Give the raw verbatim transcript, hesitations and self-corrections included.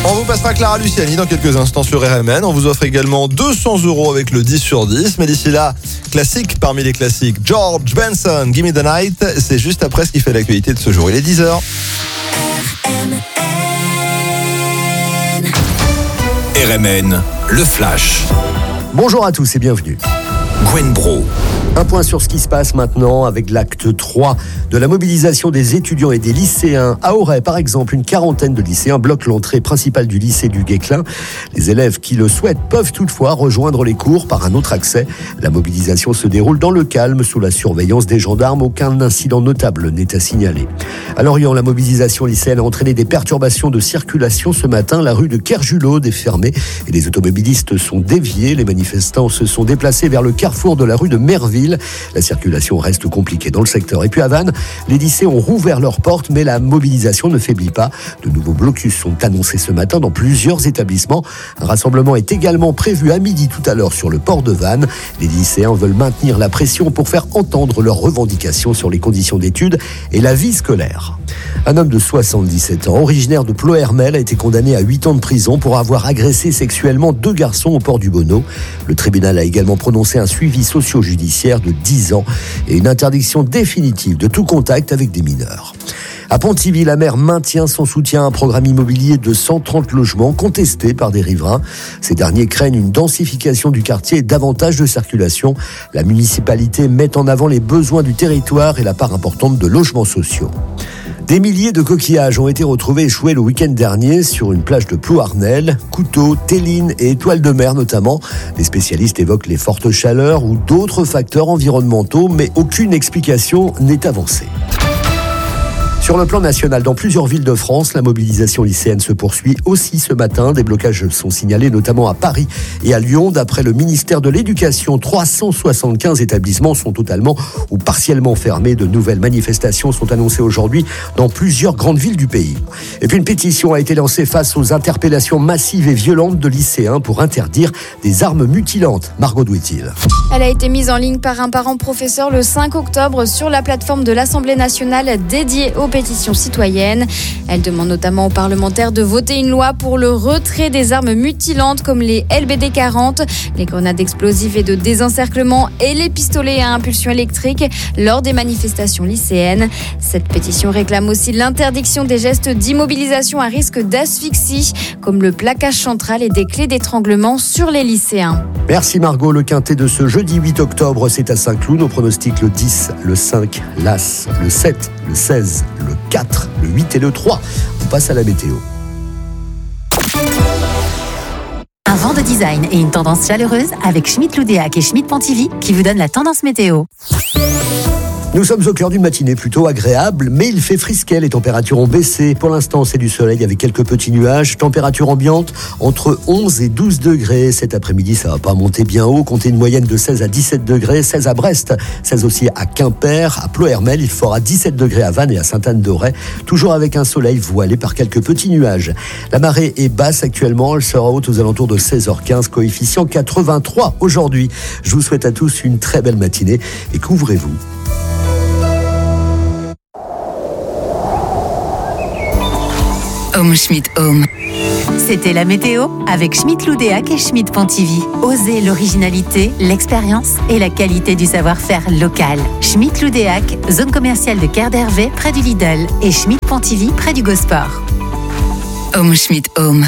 On vous passera Clara Luciani dans quelques instants sur R M N. On vous offre également deux cents euros avec le dix sur dix. Mais d'ici là, classique parmi les classiques, George Benson, Gimme the Night. C'est juste après ce qui fait l'actualité de ce jour. Il est dix heures. R M N, le Flash. Bonjour à tous et bienvenue. Gwen Bro. Un point sur ce qui se passe maintenant avec l'acte trois de la mobilisation des étudiants et des lycéens. À Auray, par exemple, une quarantaine de lycéens bloquent l'entrée principale du lycée du Guesclin. Les élèves qui le souhaitent peuvent toutefois rejoindre les cours par un autre accès. La mobilisation se déroule dans le calme, sous la surveillance des gendarmes. Aucun incident notable n'est à signaler. À Lorient, la mobilisation lycéenne a entraîné des perturbations de circulation ce matin. La rue de Kerjulaude est fermée et les automobilistes sont déviés. Les manifestants se sont déplacés vers le carrefour de la rue de Merville. La circulation reste compliquée dans le secteur. Et puis à Vannes, les lycées ont rouvert leurs portes, mais la mobilisation ne faiblit pas. De nouveaux blocus sont annoncés ce matin dans plusieurs établissements. Un rassemblement est également prévu à midi tout à l'heure sur le port de Vannes. Les lycéens veulent maintenir la pression pour faire entendre leurs revendications sur les conditions d'études et la vie scolaire. Un homme de soixante-dix-sept ans, originaire de Ploërmel, a été condamné à huit ans de prison pour avoir agressé sexuellement deux garçons au port du Bonneau. Le tribunal a également prononcé un suivi socio-judiciaire de dix ans et une interdiction définitive de tout contact avec des mineurs. À Pontivy, la maire maintient son soutien à un programme immobilier de cent trente logements contesté par des riverains. Ces derniers craignent une densification du quartier et davantage de circulation. La municipalité met en avant les besoins du territoire et la part importante de logements sociaux. Des milliers de coquillages ont été retrouvés échoués le week-end dernier sur une plage de Plouarnel. Couteaux, télines et étoiles de mer notamment. Les spécialistes évoquent les fortes chaleurs ou d'autres facteurs environnementaux, mais aucune explication n'est avancée. Sur le plan national, dans plusieurs villes de France, la mobilisation lycéenne se poursuit aussi ce matin. Des blocages sont signalés notamment à Paris et à Lyon. D'après le ministère de l'Éducation, trois cent soixante-quinze établissements sont totalement ou partiellement fermés. De nouvelles manifestations sont annoncées aujourd'hui dans plusieurs grandes villes du pays. Et puis une pétition a été lancée face aux interpellations massives et violentes de lycéens pour interdire des armes mutilantes. Margot Douitil. Elle a été mise en ligne par un parent professeur le cinq octobre sur la plateforme de l'Assemblée nationale dédiée aux pétition citoyenne. Elle demande notamment aux parlementaires de voter une loi pour le retrait des armes mutilantes comme les L B D quarante, les grenades explosives et de désencerclement et les pistolets à impulsion électrique lors des manifestations lycéennes. Cette pétition réclame aussi l'interdiction des gestes d'immobilisation à risque d'asphyxie comme le plaquage central et des clés d'étranglement sur les lycéens. Merci Margot. Le quintet de ce jeudi huit octobre, c'est à Saint-Cloud. Nos pronostics le dix, le cinq, l'As, le sept, le seize, le quatre, le huit et le trois. On passe à la météo. Un vent de design et une tendance chaleureuse avec Schmitt Loudéac et Schmitt Pontivy qui vous donnent la tendance météo. Nous sommes au cœur d'une matinée plutôt agréable, mais il fait frisquet, les températures ont baissé. Pour l'instant, c'est du soleil avec quelques petits nuages. Température ambiante entre onze et douze degrés. Cet après-midi, ça va pas monter bien haut. Comptez une moyenne de seize à dix-sept degrés. seize à Brest, seize aussi à Quimper. À Ploërmel, il fera dix-sept degrés à Vannes et à Sainte-Anne-d'Auray. Toujours avec un soleil voilé par quelques petits nuages. La marée est basse actuellement. Elle sera haute aux alentours de seize heures quinze. Coefficient quatre-vingt-trois aujourd'hui. Je vous souhaite à tous une très belle matinée et couvrez-vous. Home Schmitt Home. C'était la météo avec Schmitt Loudéac et Schmitt Pontivy. Osez l'originalité, l'expérience et la qualité du savoir-faire local. Schmitt Loudéac, zone commerciale de Quai d'Hervé près du Lidl et Schmitt Pontivy près du Gosport. Home Schmitt Home.